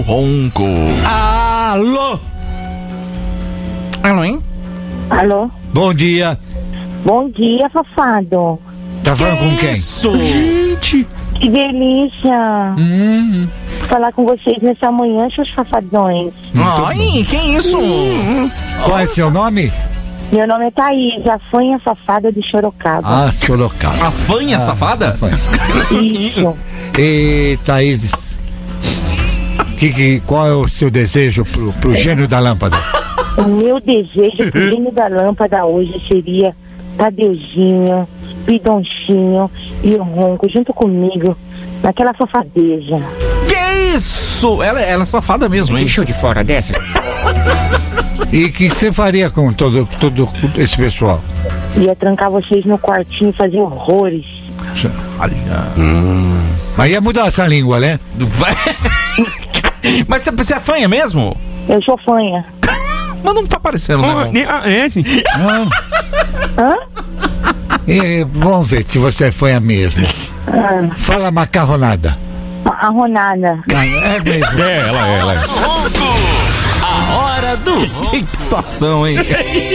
Ronco. Alô? Alô, hein? Alô? Bom dia. Bom dia, safado. Tá falando com quem? Isso! Gente. Que delícia falar com vocês nessa manhã, seus safadões. Ai, que isso? Qual é seu nome? Meu nome é Thaís, a fanha safada de Sorocaba. Ah, Sorocaba. A fanha safada? Isso. E Thaís, qual é o seu desejo pro gênio da lâmpada? O meu desejo pro gênio da lâmpada hoje seria Tadeuzinho, Pidonchinho e o Ronco junto comigo naquela safadeza. Que isso? Ela é safada mesmo, hein? Deixou de fora dessa? E o que você faria com todo esse pessoal? Ia trancar vocês no quartinho e fazer horrores. Mas ia mudar essa língua, né? Mas você é fanha mesmo? Eu sou fanha. Mas não tá parecendo, né? É sim. Hã? Vamos ver se você é fanha mesmo. Fala macarronada. Arronada. É mesmo. Ela é. A hora do... Que situação, hein?